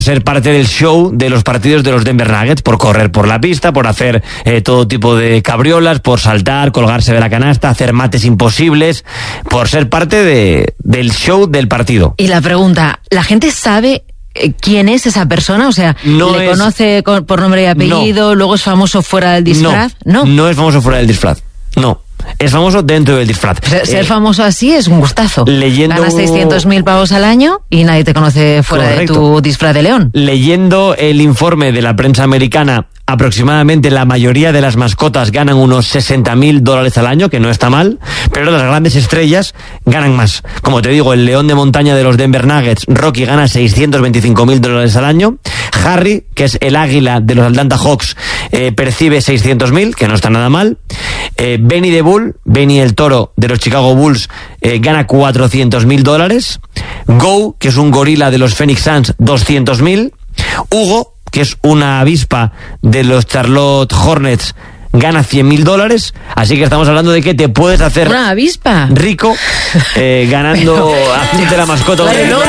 ser parte del show de los partidos de los Denver Nuggets, por correr por la pista, por hacer todo tipo de cabriolas, por saltar, colgarse de la canasta, hacer mates imposibles, por ser parte del show del partido. Y la pregunta, ¿la gente sabe quién es esa persona? O sea, ¿le conoce por nombre y apellido? ¿Luego es famoso fuera del disfraz? No es famoso fuera del disfraz, no. Es famoso dentro del disfraz. Ser famoso así es un gustazo. Ganas 600.000 pavos al año y nadie te conoce fuera de tu disfraz de león. Leyendo el informe de la prensa americana, aproximadamente la mayoría de las mascotas ganan unos $60.000 al año, que no está mal, pero las grandes estrellas ganan más. Como te digo, el león de montaña de los Denver Nuggets, Rocky, gana $625.000 al año. Harry, que es el águila de los Atlanta Hawks, percibe 600.000, que no está nada mal. Benny the Bull, Benny el toro de los Chicago Bulls, gana $400.000. Go, que es un gorila de los Phoenix Suns, 200.000. Hugo, que es una avispa de los Charlotte Hornets, gana $100.000. Así que estamos hablando de que te puedes hacer una avispa rico ganando haciendo la mascota. No,